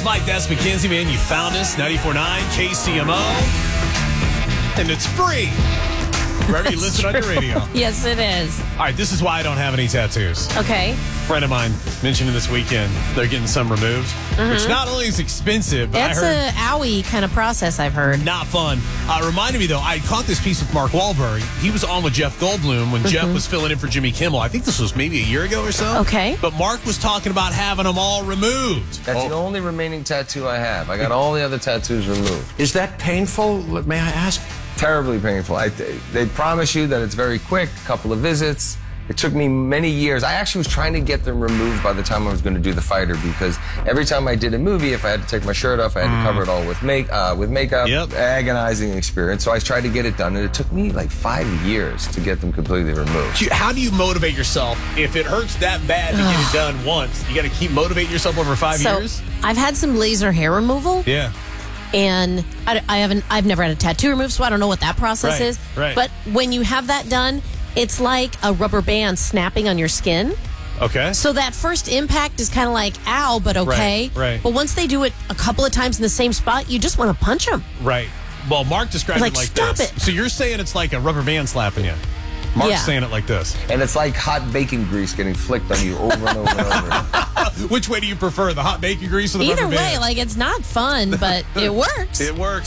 is Mike. That's Mackenzie, man. You found us. 94.9 KCMO. And it's free. Wherever you listen on your radio. Yes, it is. All right, this is why I don't have any tattoos. Okay. A friend of mine mentioned this weekend they're getting some removed, which not only is expensive, but That's I heard a owie kind of process, I've heard. not fun. Reminded me, though, I caught this piece with Mark Wahlberg. He was on with Jeff Goldblum when Jeff was filling in for Jimmy Kimmel. I think this was maybe a year ago or so. Okay. But Mark was talking about having them all removed. That's the only remaining tattoo I have. I got all the other tattoos removed. Is that painful, may I ask? Terribly painful. They promise you that it's very quick, a couple of visits. It took me many years. I actually was trying to get them removed by the time I was going to do The Fighter, because every time I did a movie, if I had to take my shirt off, I had to cover it all with makeup. Yep. Agonizing experience. So I tried to get it done, and it took me like 5 years to get them completely removed. How do you motivate yourself? If it hurts that bad to get it done once, you got to keep motivating yourself over 5 years? I've had some laser hair removal. Yeah. And I've never had a tattoo removed, so I don't know what that process is. Right. But when you have that done, it's like a rubber band snapping on your skin. Okay. So that first impact is kind of like, ow, but okay. Right. But once they do it a couple of times in the same spot, you just want to punch them. Right. Well, Mark described Like, it like stop this. it. So you're saying it's like a rubber band slapping you. Mark's Yeah. saying it like this. And it's like hot bacon grease getting flicked on you over and over and over. Which way do you prefer, the hot bacon grease or the Either rubber way, band? like, it's not fun, but it works. It works.